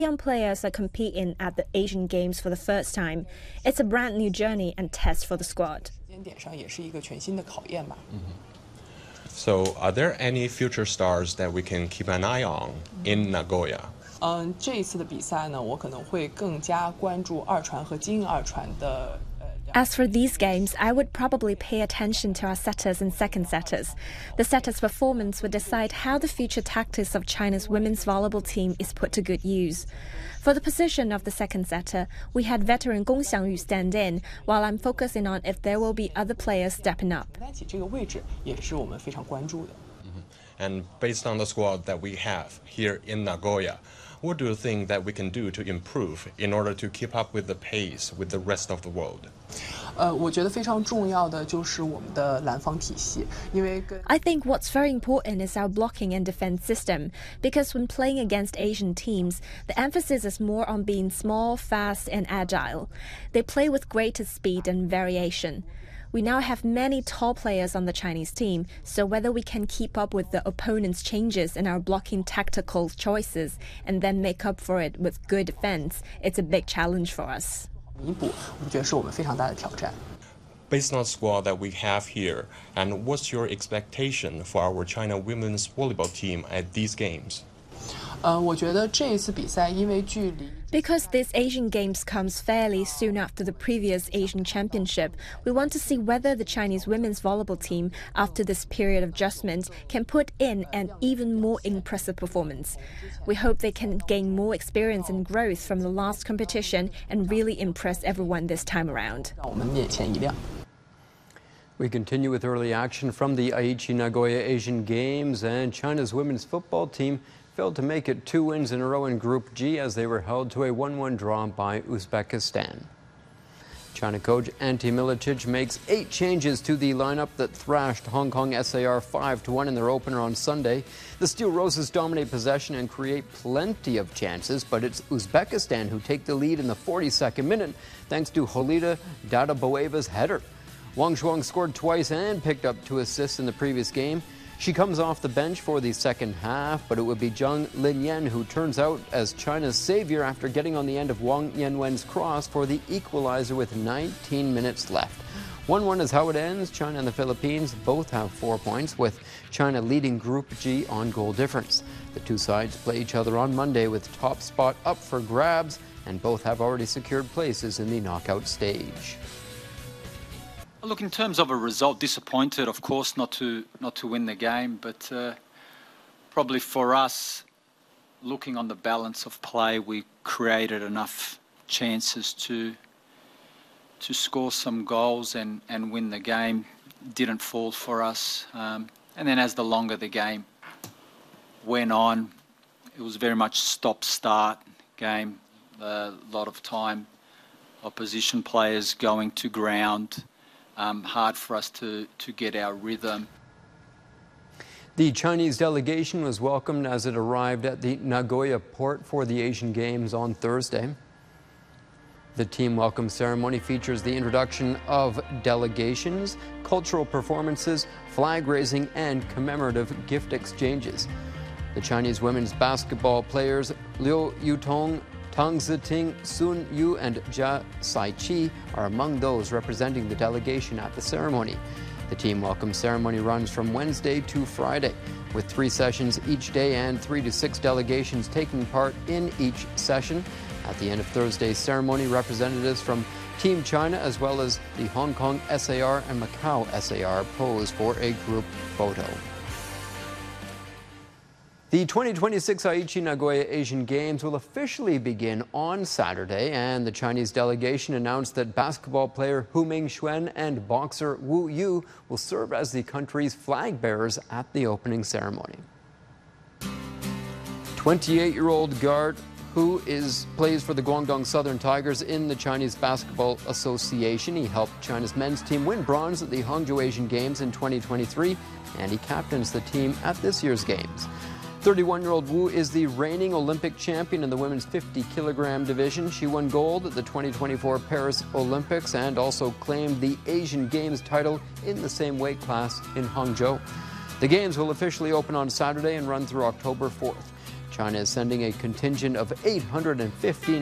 Young players are competing at the Asian Games for the first time. It's a brand new journey and test for the squad. So, are there any future stars that we can keep an eye on in Nagoya? 这一次的比赛呢，我可能会更加关注二传和精英二传的。 As for these games, I would probably pay attention to our setters and second setters. The setters' performance would decide how the future tactics of China's women's volleyball team is put to good use. For the position of the second setter, we had veteran Gong Xiangyu stand in, while I'm focusing on if there will be other players stepping up. 这个位置也是我们非常关注的。 And based on the squad that we have here in Nagoya, what do you think that we can do to improve in order to keep up with the pace with the rest of the world? 我觉得非常重要的就是我们的拦防体系，因为 I think what's very important is our blocking and defense system, because when playing against Asian teams, the emphasis is more on being small, fast, and agile. They play with greater speed and variation. We now have many tall players on the Chinese team, so whether we can keep up with the opponent's changes in our blocking tactical choices and then make up for it with good defense, it's a big challenge for us. 弥补，我觉得是我们非常大的挑战。 Based on the squad that we have here, and what's your expectation for our China women's volleyball team at these games? 我觉得这一次比赛因为距离。 Because this Asian Games comes fairly soon after the previous Asian Championship, we want to see whether the Chinese women's volleyball team, after this period of adjustment, can put in an even more impressive performance. We hope they can gain more experience and growth from the last competition and really impress everyone this time around. 让我们眼前一亮。 We continue with early action from the Aichi Nagoya Asian Games, and China's women's football team failed to make it 2 wins in a row in Group G as they were held to a 1-1 draw by Uzbekistan. China coach Ante Milicic makes 8 changes to the lineup that thrashed Hong Kong SAR 5-1 in their opener on Sunday. The Steel Roses dominate possession and create plenty of chances, but it's Uzbekistan who take the lead in the 42nd minute thanks to Holida Dadaboeva's header. Wang Shuang scored twice and picked up 2 assists in the previous game. She comes off the bench for the second half, but it would be Zhang Linyan who turns out as China's savior after getting on the end of Wang Yanwen's cross for the equalizer with 19 minutes left. 1-1 is how it ends. China and the Philippines both have 4 points, with China leading Group G on goal difference. The two sides play each other on Monday with top spot up for grabs, and both have already secured places in the knockout stage. Look, in terms of a result, disappointed, of course, not to win the game, but probably for us, looking on the balance of play, we created enough chances to score some goals and win the game. Didn't fall for us. And then as the longer the game went on, it was very much stop-start game. A lot of time, opposition players going to ground. Hard for us to get our rhythm. The Chinese delegation was welcomed as it arrived at the Nagoya port for the Asian Games on Thursday. The team welcome ceremony features the introduction of delegations, cultural performances, flag raising, and commemorative gift exchanges. The Chinese women's basketball players Liu Yutong, Tang Ziting, Sun Yu, and Jia Saiqi are among those representing the delegation at the ceremony. The team welcome ceremony runs from Wednesday to Friday, with 3 sessions each day and 3 to 6 delegations taking part in each session. At the end of Thursday's ceremony, representatives from Team China as well as the Hong Kong SAR and Macau SAR pose for a group photo. The 2026 Aichi Nagoya Asian Games will officially begin on Saturday, and the Chinese delegation announced that basketball player Hu Mingxuan and boxer Wu Yu will serve as the country's flag bearers at the opening ceremony. 28-year-old guard Hu plays for the Guangdong Southern Tigers in the Chinese Basketball Association. He helped China's men's team win bronze at the Hangzhou Asian Games in 2023, and he captains the team at this year's Games. 31-year-old Wu is the reigning Olympic champion in the women's 50-kilogram division. She won gold at the 2024 Paris Olympics and also claimed the Asian Games title in the same weight class in Hangzhou. The Games will officially open on Saturday and run through October 4th. China is sending a contingent of 815